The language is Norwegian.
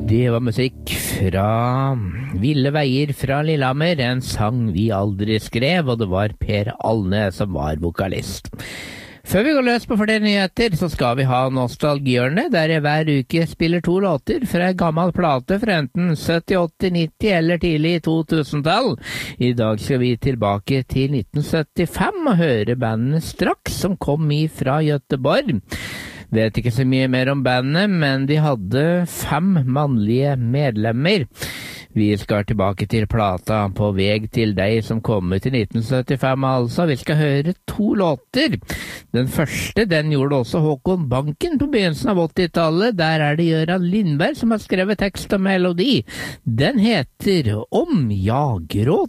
Det var musikk fra Ville veier fra Lillehammer, en sang vi aldri skrev, og det var Per Alne som var vokalist. Før vi går løs på flere nyheter, så skal vi ha nostalgihjørnet, der jeg hver uke spiller 2 låter fra en gammel plate fra enten 70, 80, 90 eller tidlig 2000-tall. I dag skal vi tilbake til 1975 og høre bandet Straks, som kom fra Göteborg. Vet ikke så mye mer om bandet, men de hadde 5 mannlige medlemmer. Vi skal tilbake til plata På veg til deg, som kom ut i 1975 altså. Vi skal høre 2 låter. Den første, den gjorde også Håkon Banken på begynnelsen av 80-tallet. Der er det Gøran Lindberg som har skrevet tekst og melodi. Den heter Om jeg gråter.